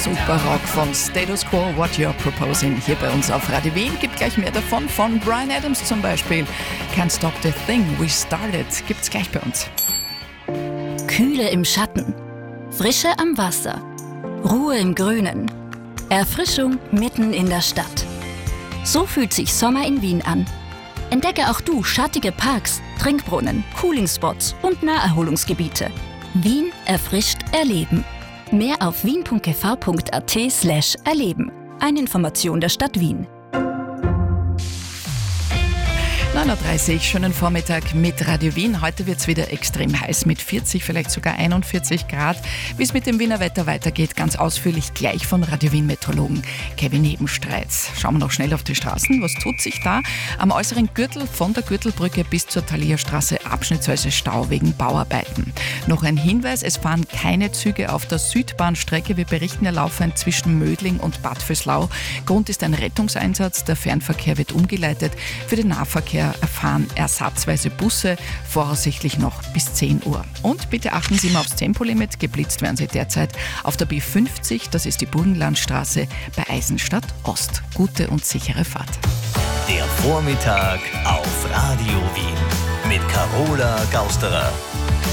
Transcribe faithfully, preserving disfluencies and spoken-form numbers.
Super Rock von Status Quo, What You're Proposing, hier bei uns auf Radio Wien. Gibt gleich mehr davon, von Bryan Adams zum Beispiel. Can't Stop the Thing We Started, gibt's gleich bei uns. Kühle im Schatten, Frische am Wasser, Ruhe im Grünen, Erfrischung mitten in der Stadt. So fühlt sich Sommer in Wien an. Entdecke auch du schattige Parks, Trinkbrunnen, Cooling-Spots und Naherholungsgebiete. Wien erfrischt erleben. Mehr auf wien.gv.at slash erleben. Eine Information der Stadt Wien. neun Uhr dreißig, schönen Vormittag mit Radio Wien. Heute wird es wieder extrem heiß mit vierzig, vielleicht sogar einundvierzig Grad. Wie es mit dem Wiener Wetter weitergeht, ganz ausführlich gleich von Radio Wien Meteorologen Kevin Hebenstreitz. Schauen wir noch schnell auf die Straßen. Was tut sich da? Am äußeren Gürtel von der Gürtelbrücke bis zur Thalierstraße abschnittsweise Stau wegen Bauarbeiten. Noch ein Hinweis, es fahren keine Züge auf der Südbahnstrecke. Wir berichten ja laufend zwischen Mödling und Bad Vöslau. Grund ist ein Rettungseinsatz. Der Fernverkehr wird umgeleitet. Für den Nahverkehr erfahren ersatzweise Busse, voraussichtlich noch bis zehn Uhr. Und bitte achten Sie mal aufs Tempolimit. Geblitzt werden Sie derzeit auf der B fünfzig, das ist die Burgenlandstraße bei Eisenstadt Ost. Gute und sichere Fahrt. Der Vormittag auf Radio Wien mit Carola Gausterer.